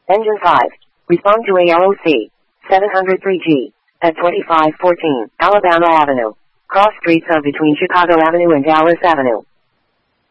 Engine 5. Respond to ALOC. 703G. At 2514 Alabama Avenue. Cross streets of between Chicago Avenue and Dallas Avenue.